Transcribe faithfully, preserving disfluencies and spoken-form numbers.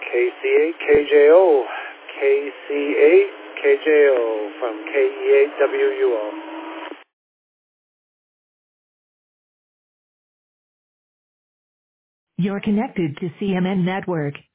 K C eight K J O. K C eight K J O from K E eight W U O. You're connected to C M N Network.